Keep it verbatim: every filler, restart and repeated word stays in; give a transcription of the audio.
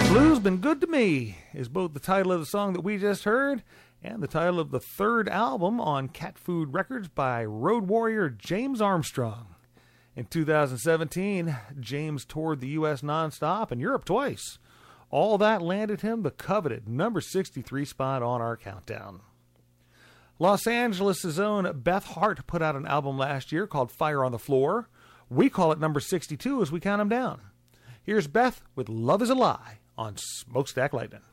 Blues Been Good to Me is both the title of the song that we just heard and the title of the third album on Cat Food Records by road warrior James Armstrong. In two thousand seventeen, James toured the U S nonstop and Europe twice. All that landed him the coveted number sixty-three spot on our countdown. Los Angeles' own Beth Hart put out an album last year called Fire on the Floor. We call it number sixty-two as we count them down. Here's Beth with Love is a Lie on Smokestack Lightning.